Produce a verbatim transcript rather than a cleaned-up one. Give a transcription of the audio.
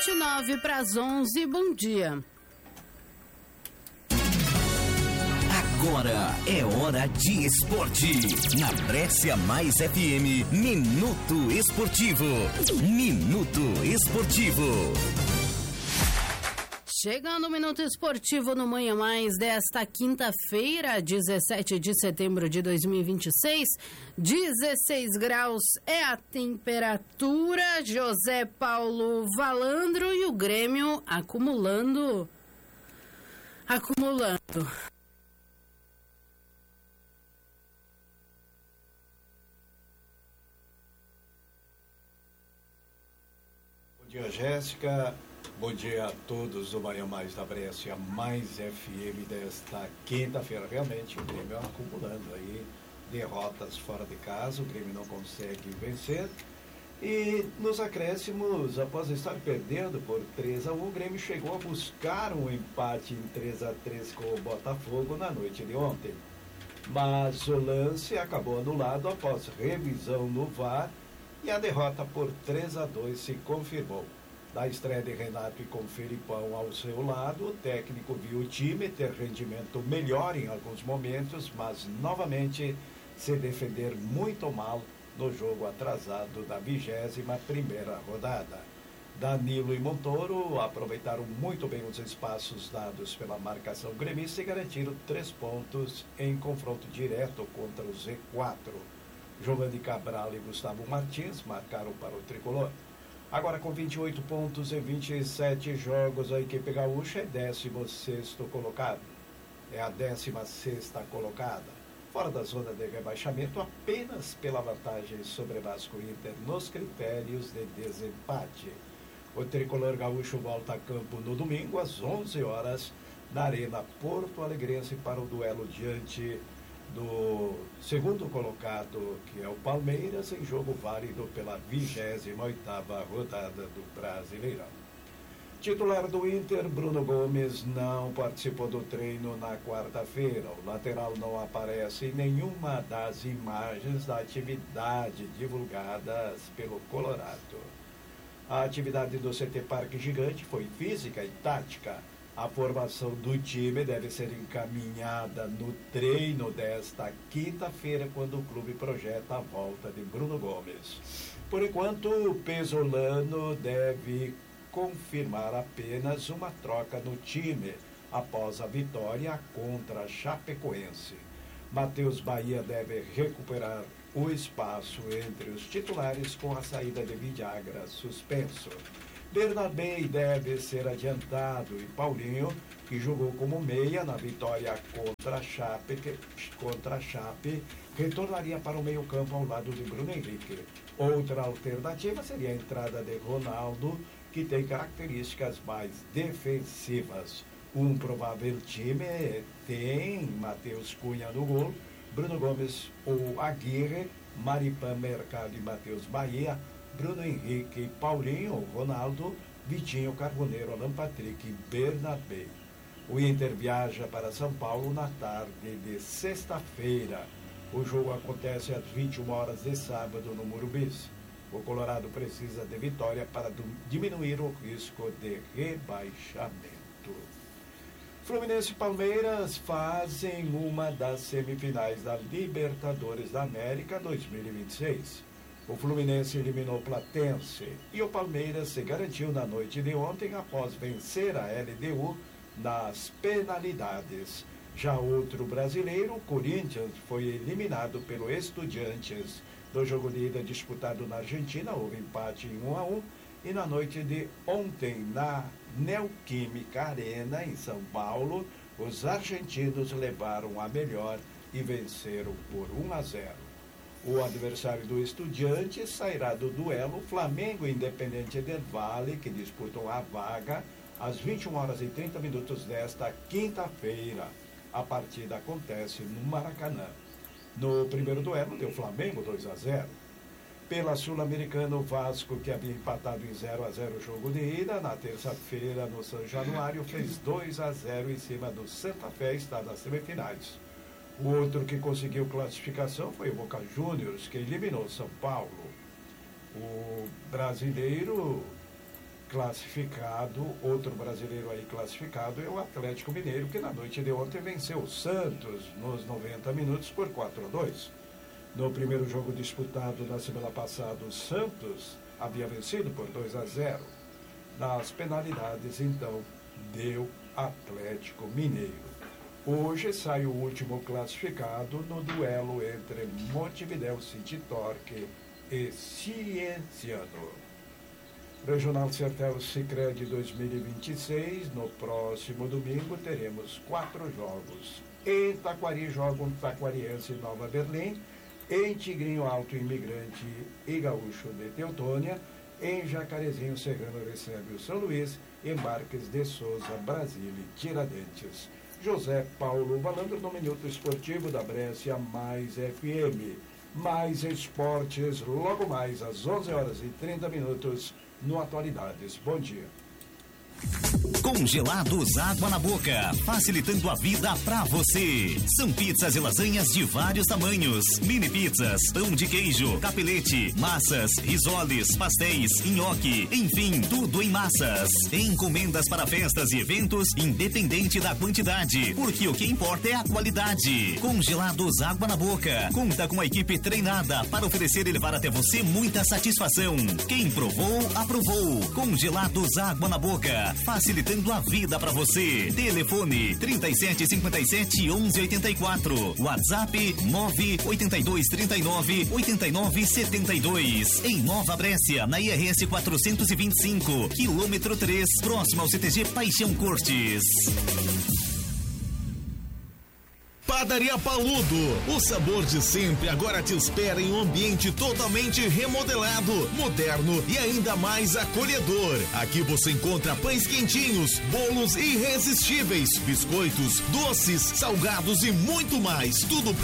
vinte e nove para as onze, bom dia. Agora é hora de esporte. Na Brescia Mais F M, Minuto Esportivo. Minuto Esportivo. Chegando o Minuto Esportivo no Manhã Mais desta quinta-feira, dezessete de setembro de dois mil e vinte e seis. dezesseis graus é a temperatura. José Paulo Valandro e o Grêmio acumulando. Acumulando. Bom dia, Jéssica. Bom dia a todos do Manhã Mais da Brescia, Mais F M desta quinta-feira. Realmente o Grêmio acumulando aí derrotas fora de casa, o Grêmio não consegue vencer. E nos acréscimos, após estar perdendo por três a um, o Grêmio chegou a buscar um empate em três a três com o Botafogo na noite de ontem. Mas o lance acabou anulado após revisão no V A R e a derrota por três a dois se confirmou. Da estreia de Renato e com Felipão ao seu lado, o técnico viu o time ter rendimento melhor em alguns momentos, mas novamente se defender muito mal no jogo atrasado da vigésima primeira rodada. Danilo e Montoro aproveitaram muito bem os espaços dados pela marcação gremista e garantiram três pontos em confronto direto contra o Z quatro. Giovanni Cabral e Gustavo Martins marcaram para o tricolor. Agora com vinte e oito pontos em vinte e sete jogos, a equipe gaúcha é décimo sexto colocado. É a décima sexta colocada. Fora da zona de rebaixamento apenas pela vantagem sobre Vasco Inter nos critérios de desempate. O tricolor gaúcho volta a campo no domingo às onze horas na Arena Porto Alegrense para o duelo diante do segundo colocado, que é o Palmeiras, em jogo válido pela vigésima oitava rodada do Brasileirão. Titular do Inter, Bruno Gomes, não participou do treino na quarta-feira. O lateral não aparece em nenhuma das imagens da atividade divulgadas pelo Colorado. A atividade do C T Parque Gigante foi física e tática. A formação do time deve ser encaminhada no treino desta quinta-feira, quando o clube projeta a volta de Bruno Gomes. Por enquanto, o Pesolano deve confirmar apenas uma troca no time após a vitória contra a Chapecoense. Matheus Bahia deve recuperar o espaço entre os titulares com a saída de Vidagra suspenso. Bernabé deve ser adiantado e Paulinho, que jogou como meia na vitória contra a Chape, contra a Chape, retornaria para o meio-campo ao lado de Bruno Henrique. Outra alternativa seria a entrada de Ronaldo, que tem características mais defensivas. Um provável time tem Matheus Cunha no gol, Bruno Gomes ou Aguirre, Maripan Mercado e Matheus Bahia, Bruno Henrique e Paulinho, Ronaldo, Vitinho Carboneiro, Alan Patrick e Bernabé. O Inter viaja para São Paulo na tarde de sexta-feira. O jogo acontece às vinte e uma horas de sábado no Morumbis. O Colorado precisa de vitória para diminuir o risco de rebaixamento. Fluminense e Palmeiras fazem uma das semifinais da Libertadores da América dois mil e vinte e seis. O Fluminense eliminou o Platense e o Palmeiras se garantiu na noite de ontem após vencer a L D U nas penalidades. Já outro brasileiro, o Corinthians, foi eliminado pelo Estudiantes. No jogo de ida disputado na Argentina, houve empate em um a um e na noite de ontem, na Neoquímica Arena, em São Paulo, os argentinos levaram a melhor e venceram por um a zero. O adversário do Estudiantes sairá do duelo Flamengo e Independente del Valle, que disputam a vaga às vinte e uma horas e trinta minutos desta quinta-feira. A partida acontece no Maracanã. No primeiro duelo deu Flamengo dois a zero. Pela Sul-Americana, o Vasco, que havia empatado em zero a zero o jogo de ida, na terça-feira no São Januário, fez dois a zero em cima do Santa Fé, está nas semifinais. O outro que conseguiu classificação foi o Boca Juniors, que eliminou São Paulo. O brasileiro classificado, outro brasileiro aí classificado é o Atlético Mineiro, que na noite de ontem venceu o Santos nos noventa minutos por quatro a dois. No primeiro jogo disputado na semana passada, o Santos havia vencido por dois a zero. Nas penalidades, então, deu Atlético Mineiro. Hoje sai o último classificado no duelo entre Montevidéu City Torque e Cienciano. Regional Sertel Sicredi dois mil e vinte e seis, no próximo domingo teremos quatro jogos. Em Taquari jogam Taquariense e Nova Berlim, em Tigrinho Alto Imigrante e Gaúcho de Teutônia, em Jacarezinho Serrano recebe o São Luís, Embarques de Souza, Brasília e Tiradentes. José Paulo Valandro no Minuto Esportivo da Brescia Mais F M. Mais esportes, logo mais às onze horas e trinta minutos, no Atualidades. Bom dia. Congelados Água na Boca, facilitando a vida pra você. São pizzas e lasanhas de vários tamanhos, mini pizzas, pão de queijo, capelete, massas, risoles, pastéis, nhoque, enfim, tudo em massas. Encomendas para festas e eventos, independente da quantidade, porque o que importa é a qualidade. Congelados Água na Boca, conta com a equipe treinada para oferecer e levar até você muita satisfação. Quem provou, aprovou. Congelados Água na Boca, facilitando a vida para você. Telefone trinta e sete, cinquenta e sete, onze, oitenta e quatro. WhatsApp nove oito dois, trinta e nove, oitenta e nove, setenta e dois. Em Nova Brécia, na I R S quatrocentos e vinte e cinco, quilômetro três, próximo ao C T G Paixão Cortes. Padaria Paludo, o sabor de sempre agora te espera em um ambiente totalmente remodelado, moderno e ainda mais acolhedor. Aqui você encontra pães quentinhos, bolos irresistíveis, biscoitos, doces, salgados e muito mais. Tudo